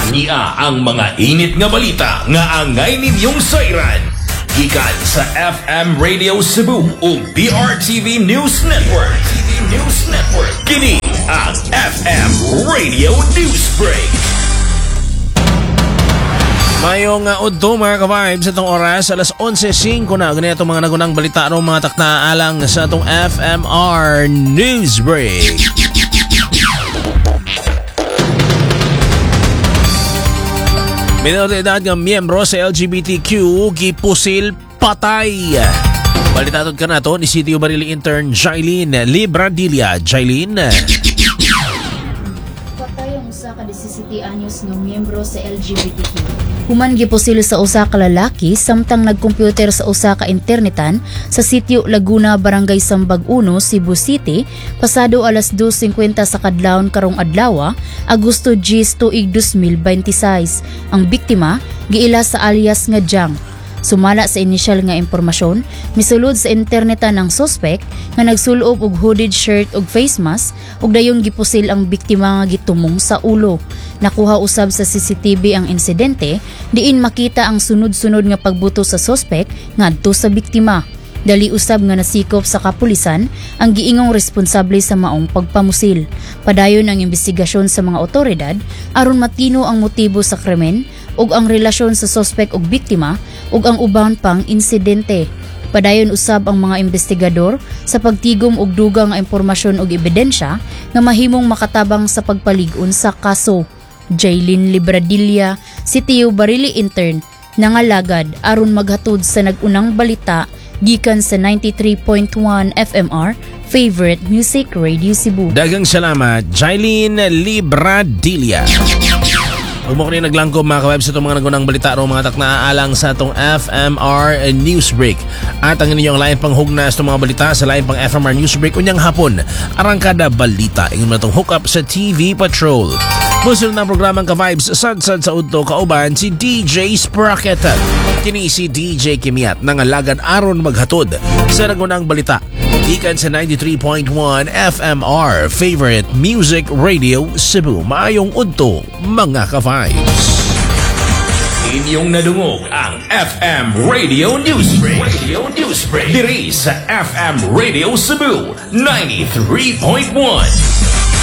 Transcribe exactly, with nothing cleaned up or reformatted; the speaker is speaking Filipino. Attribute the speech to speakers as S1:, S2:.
S1: Ania ang mga init nga balita nga angay ninyong sayran. Gikan sa F M Radio Cebu o B R T V News Network. T V News Network. Kini ang F M Radio Newsbreak.
S2: Mayong uh, udto mga ka-vibes itong oras alas eleven five na ganito mga nagunang balita ng mga taknaalang sa itong F M R Newsbreak. Minoridad ng miyembro sa L G B T Q gipusil patay. Balitatod ka na to ni City of Barili intern Jailin Libradilla. Jailin.
S3: Patay ang usa ka disisiete anyos nga miyembro sa L G B T Q. Human gipusil sa usa ka lalaki samtang nagkompyuter sa usa ka internetan sa sitio Laguna, Barangay Sambag uno, Cebu City, pasado alas two fifty sa kadlawon karong adlaw, Agosto Gis tuig two thousand twenty-six. Ang biktima giila sa alias nga Jang. Sumala sa inisyal nga impormasyon, misulod sa internetan ng suspect nga nagsulob og hooded shirt ug face mask ug dayon gipusil ang biktima nga gitumong sa ulo. Nakuha usab sa C C T V ang insidente diin makita ang sunod-sunod nga pagbuto sa suspect ngadto sa biktima. Dali usab nga nasikop sa kapulisan ang giingong responsable sa maong pagpamusil. Padayon ang investigasyon sa mga otoridad aron matino ang motibo sa krimen ug ang relasyon sa suspect ug biktima ug ang uban pang insidente. Padayon usab ang mga investigador sa pagtigom og dugang nga impormasyon ug ebidensya nga mahimong makatabang sa pagpalig-on sa kaso. Jailin Libradilla, City of Barili intern, nangalagad aron maghatod sa nagunang balita gikan sa ninety-three point one F M R Favorite Music Radio Cebu.
S2: Daghang salamat, Jailin Libradilla. Huwag mo kanina naglangkob mga ka-web sa itong mga nagunang balita o mga taknaalang sa itong F M R Newsbreak. At ang inyong lain pang hugnas itong mga balita sa lain pang F M R Newsbreak unyang hapon. Arangkada balita. Ingin mo itong hook up sa T V Patrol. Musunod ng programang ka-vibes sad-sad sa udto kauban si D J Sprocket. Kini si D J Kimiat nangalagad aron maghatod sa nagunang balita. Ikan sa ninety-three point one F M R Favorite Music Radio Cebu. Maayong udto mga ka-vibes.
S1: Inyong nadungog ang F M Radio Newsbreak. Radio Newsbreak. Diri sa F M Radio Cebu ninety-three point one.